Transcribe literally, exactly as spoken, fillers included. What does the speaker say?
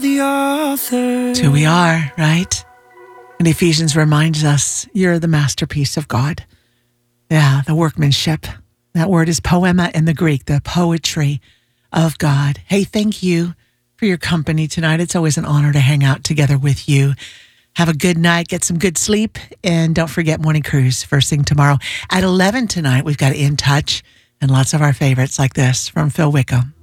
The author. It's who we are, right? And Ephesians reminds us you're the masterpiece of God. Yeah, the workmanship. That word is poema in the Greek, the poetry of God. Hey, thank you for your company tonight. It's always an honor to hang out together with you. Have a good night, get some good sleep, and don't forget Morning Cruise first thing tomorrow. At eleven tonight, we've got In Touch and lots of our favorites like this from Phil Wickham.